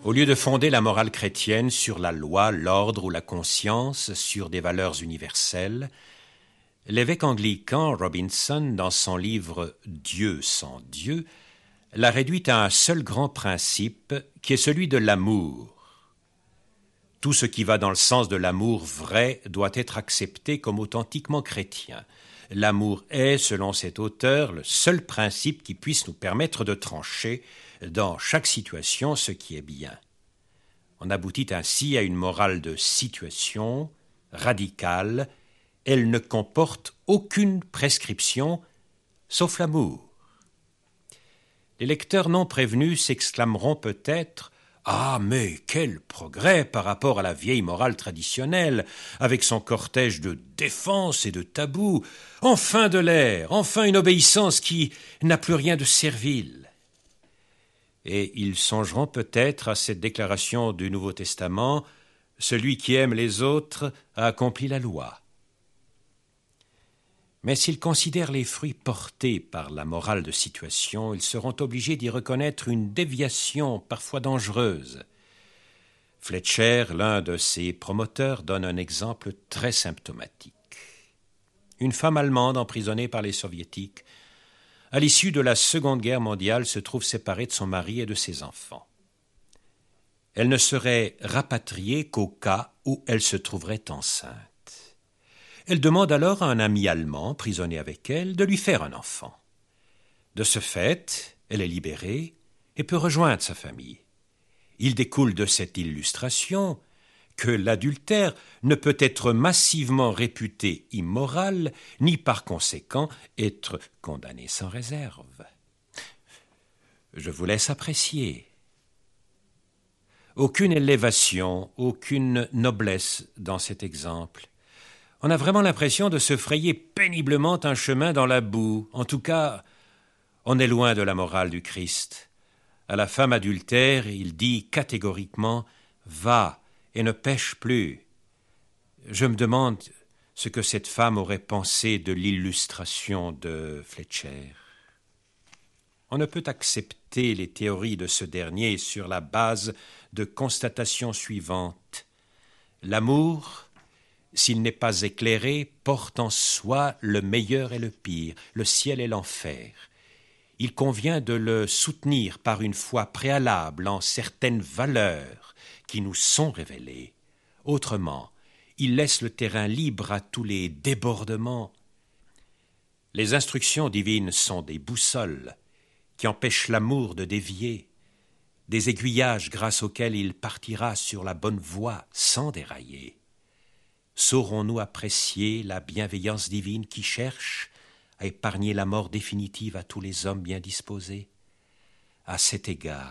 Au lieu de fonder la morale chrétienne sur la loi, l'ordre ou la conscience, sur des valeurs universelles, l'évêque anglican Robinson, dans son livre « Dieu sans Dieu », l'a réduite à un seul grand principe, qui est celui de l'amour. Tout ce qui va dans le sens de l'amour vrai doit être accepté comme authentiquement chrétien. L'amour est, selon cet auteur, le seul principe qui puisse nous permettre de trancher dans chaque situation ce qui est bien. On aboutit ainsi à une morale de situation, radicale. Elle ne comporte aucune prescription, sauf l'amour. Les lecteurs non prévenus s'exclameront peut-être « Ah, mais quel progrès par rapport à la vieille morale traditionnelle, avec son cortège de défense et de tabous, enfin de l'air, enfin une obéissance qui n'a plus rien de servile. » Et ils songeront peut-être à cette déclaration du Nouveau Testament « Celui qui aime les autres a accompli la loi ». Mais s'ils considèrent les fruits portés par la morale de situation, ils seront obligés d'y reconnaître une déviation parfois dangereuse. Fletcher, l'un de ses promoteurs, donne un exemple très symptomatique. Une femme allemande emprisonnée par les soviétiques, à l'issue de la Seconde Guerre mondiale, se trouve séparée de son mari et de ses enfants. Elle ne serait rapatriée qu'au cas où elle se trouverait enceinte. Elle demande alors à un ami allemand, prisonnier avec elle, de lui faire un enfant. De ce fait, elle est libérée et peut rejoindre sa famille. Il découle de cette illustration que l'adultère ne peut être massivement réputé immoral, ni par conséquent être condamné sans réserve. Je vous laisse apprécier. Aucune élévation, aucune noblesse dans cet exemple. On a vraiment l'impression de se frayer péniblement un chemin dans la boue. En tout cas, on est loin de la morale du Christ. À la femme adultère, il dit catégoriquement « Va et ne pêche plus ». Je me demande ce que cette femme aurait pensé de l'illustration de Fletcher. On ne peut accepter les théories de ce dernier sur la base de constatations suivantes. L'amour, s'il n'est pas éclairé, porte en soi le meilleur et le pire, le ciel et l'enfer. Il convient de le soutenir par une foi préalable en certaines valeurs qui nous sont révélées. Autrement, il laisse le terrain libre à tous les débordements. Les instructions divines sont des boussoles qui empêchent l'amour de dévier, des aiguillages grâce auxquels il partira sur la bonne voie sans dérailler. Saurons-nous apprécier la bienveillance divine qui cherche à épargner la mort définitive à tous les hommes bien disposés? À cet égard,